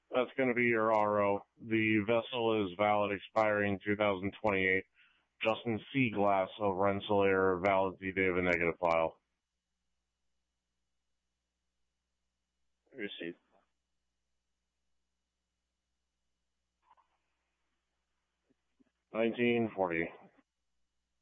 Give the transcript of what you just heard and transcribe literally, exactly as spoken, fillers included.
That's going to be your R O. The vessel is valid expiring two thousand twenty-eight. Justin C. Glass of Rensselaer, valid D Dave, a negative file. Received. nineteen forty.